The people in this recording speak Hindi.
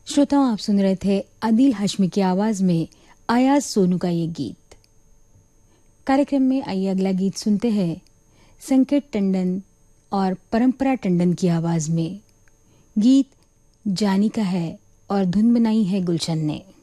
श्रोताओं, आप सुन रहे थे आदिल हाशमी की आवाज में आयाज सोनू का ये गीत। कार्यक्रम में आइए अगला गीत सुनते हैं संकेत टंडन और परंपरा टंडन की आवाज में। गीत जानी का है और धुन बनाई है गुलशन ने।